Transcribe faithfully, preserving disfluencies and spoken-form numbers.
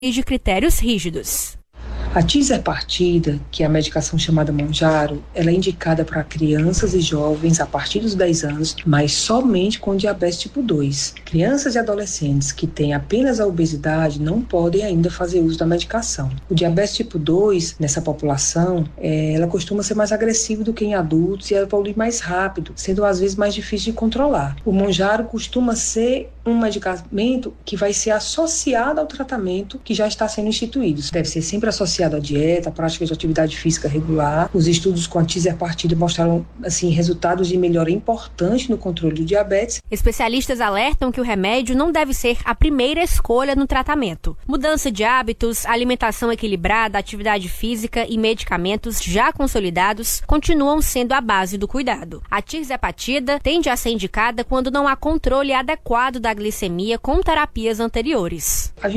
e de critérios rígidos. A tirzepatida, que é a medicação chamada Mounjaro, ela é indicada para crianças e jovens a partir dos dez anos, mas somente com diabetes tipo dois. Crianças e adolescentes que têm apenas a obesidade não podem ainda fazer uso da medicação. O diabetes tipo dois, nessa população, é, ela costuma ser mais agressiva do que em adultos e evolui mais rápido, sendo às vezes mais difícil de controlar. O Mounjaro costuma ser um medicamento que vai ser associado ao tratamento que já está sendo instituído. Deve ser sempre associado à dieta, à prática de atividade física regular. Os estudos com a tirzepatida mostraram assim, resultados de melhora importante no controle do diabetes. Especialistas alertam que o remédio não deve ser a primeira escolha no tratamento. Mudança de hábitos, alimentação equilibrada, atividade física e medicamentos já consolidados continuam sendo a base do cuidado. A tirzepatida tende a ser indicada quando não há controle adequado da glicemia com terapias anteriores. A